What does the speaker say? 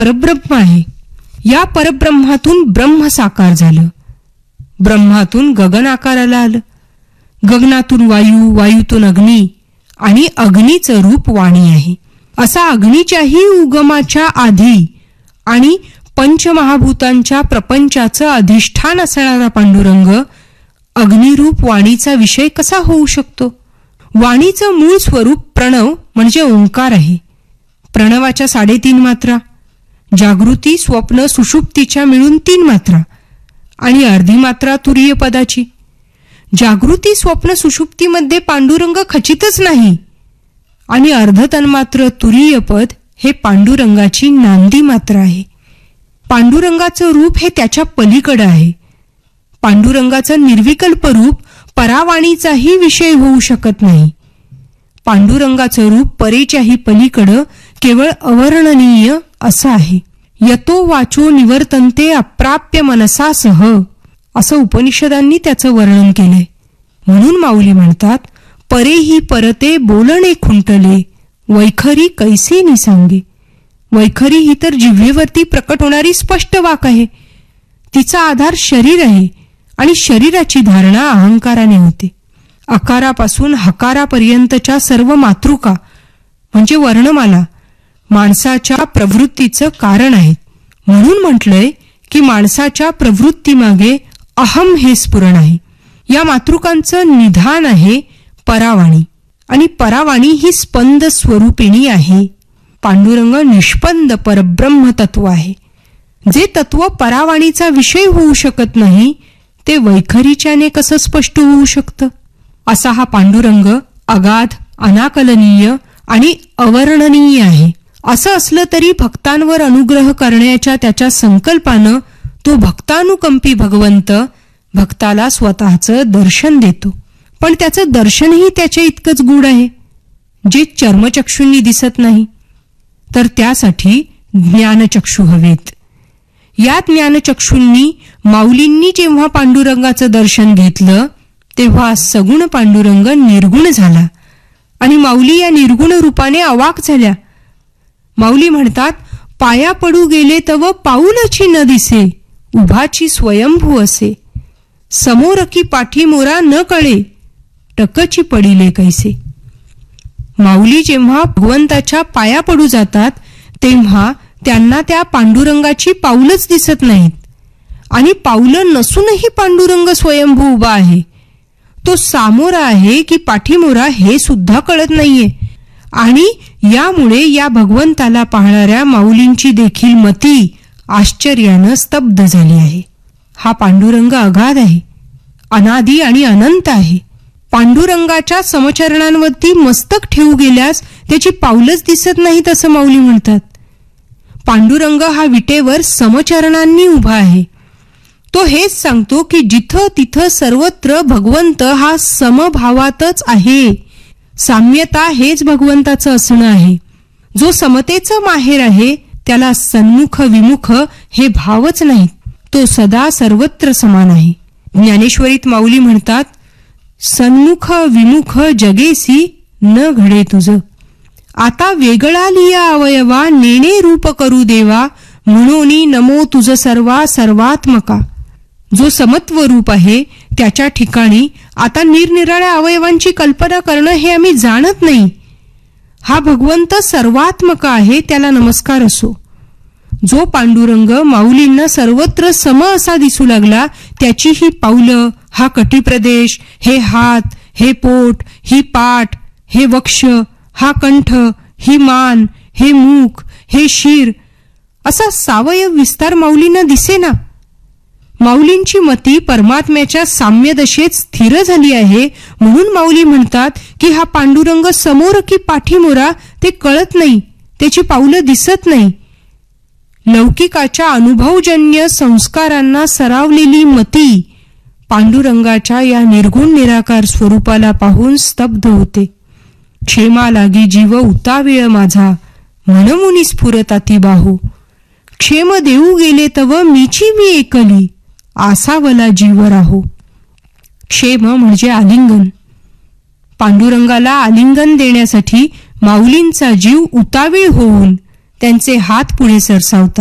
परब्रह्म आहे. या परब्रह्मातून ब्रह्म साकार झालं. ब्रह्मातून गगन आकाराला आलं. गगनातून वायू, वायूतून अग्नी आणि अग्नीचं रूप वाणी आहे. असा अग्नीच्याही उगमाच्या आधी आणि पंचमहाभूतांच्या प्रपंचाचं अधिष्ठान असणारा पांडुरंग अग्निरूप वाणीचा विषय कसा होऊ शकतो? वाणीचं मूळ स्वरूप प्रणव म्हणजे ओंकार आहे. प्रणवाच्या 3.5 मात्रा, जागृती, स्वप्न, सुषुप्तीच्या मिळून 3 मात्रा आणि अर्धी मात्रा तुरीय पदाची. जागृती, स्वप्न, सुषुप्तीमध्ये पांडुरंग खचितच नाही आणि अर्धतन्मात्र तुरीय पद हे पांडुरंगाची नांदी मात्र आहे. पांडुरंगाचं रूप हे त्याच्या पलीकडं आहे. पांडुरंगाचं निर्विकल्प रूप परावाणीचाही विषय होऊ शकत नाही. पांडुरंगाचं रूप परेच्याही पलीकडं केवळ अवर्णनीय असं आहे. यतो वाचो निवर्तन्ते अप्राप्य मनसासह असं उपनिषदांनी त्याचं वर्णन केलंय. म्हणून माऊली म्हणतात, परेही परते बोलणे खुंटले वैखरी कैसे निसांगे. वैखरी ही तर जिव्हेवरती प्रकट होणारी स्पष्ट वाक आहे. तिचा आधार शरीर आहे आणि शरीराची धारणा अहंकाराने होते. अकारापासून हकारापर्यंतच्या सर्व मातृका म्हणजे वर्णमाला माणसाच्या प्रवृत्तीचं कारण आहेत. म्हणून म्हटलंय की माणसाच्या प्रवृत्तीमागे अहम हे स्फुरण आहे. या मातृकांचं निधान आहे परावाणी आणि परावाणी ही स्पंद स्वरूपिणी आहे. पांडुरंग निष्पंद परब्रह्म तत्व आहे. जे तत्व परावाणीचा विषय होऊ शकत नाही ते वैखरीच्याने कसं स्पष्ट होऊ शकतं? असा हा पांडुरंग अगाध, अनाकलनीय आणि अवर्णनीय आहे. असं असलं तरी भक्तांवर अनुग्रह करण्याच्या त्याच्या संकल्पानं तो भक्तानुकंपी भगवंत भक्ताला स्वतःचं दर्शन देतो. पण त्याचं दर्शनही त्याच्या इतकंच गूढ आहे जे चर्मचक्षूंनी दिसत नाही. तर त्यासाठी ज्ञानचक्षू हवेत. या ज्ञानचक्षूंनी माऊलींनी जेव्हा पांडुरंगाचं दर्शन घेतलं तेव्हा सगुण पांडुरंग निर्गुण झाला आणि माऊली या निर्गुण रूपाने अवाक झाल्या. माऊली म्हणतात, पाया पडू गेले तव पाऊलची न दिसे उभाची स्वयंभू असे. समोर की पाठीमोरा न कळे टकची पडिले कैसे. माऊली जेव्हा भगवंताच्या पाया पडू जातात तेव्हा त्यांना त्या पांडुरंगाची पाऊलच दिसत नाहीत आणि पाऊलं नसूनही पांडुरंग स्वयंभू उभा आहे. तो सामोरा आहे की पाठीमोरा हे सुद्धा कळत नाहीये आणि यामुळे या भगवंताला पाहणाऱ्या माऊलींची देखील मती आश्चर्यानं स्तब्ध झाली आहे. हा पांडुरंग अगाध आहे, अनादी आणि अनंत आहे. पांडुरंगाच्या समचरणांवरती मस्तक ठेवू गेल्यास त्याची पाऊलच दिसत नाहीत असं माऊली म्हणतात. पांडुरंग हा विटेवर समचरणांनी उभा आहे. तो हेच सांगतो की जिथं तिथं सर्वत्र भगवंत हा समभावातच आहे. साम्यता हेच भगवंताचं असणं आहे. जो समतेचं माहेर आहे त्याला सन्मुख विमुख हे भावच नाहीत. तो सदा सर्वत्र समान आहे. ज्ञानेश्वरीत माऊली म्हणतात, सन्मुख विमुख जगेसी न घडे तुझ. आता वेगळा लिया अवयवा नेणे रूप करू देवा म्हणून नमो तुझ सर्वा सर्वात्मका. जो समत्व रूप आहे त्याच्या ठिकाणी आता निरनिराळ्या अवयवांची कल्पना करणं हे आम्ही जाणत नाही. हा भगवंत सर्वात्मक आहे, त्याला नमस्कार असो. जो पांडुरंग माऊलींना सर्वत्र सम असा दिसू लागला त्याची ही पावलं, हा कटिप्रदेश, हे हात, हे पोट, ही पाठ, हे वक्ष, हा कंठ, ही मान, हे मुख, हे शिर असा सावयव विस्तार माऊलींना दिसेना. माऊलींची मती परमात्म्याच्या साम्यदशेत स्थिर झाली आहे. म्हणून माऊली म्हणतात की हा पांडुरंग समोर की पाठीमोरा ते कळत नाही, त्याची पावलं दिसत नाही. लौकिकाच्या अनुभवजन्य संस्कारांना सरावलेली मती पांडुरंगाच्या या निर्गुण निराकार स्वरूपाला पाहून स्तब्ध होते. क्षेमा लागी जीव उतावेळ माझा म्हणमुनी स्फुरताती बाहू. क्षेम देऊ गेले तव मीची मी एकली आसावला जीव राहो. क्षेम म्हणजे आलिंगन. पांडुरंगाला आलिंगन देण्यासाठी माऊलींचा जीव उतावीळ होऊन त्यांचे हात पुढे सरसावतात.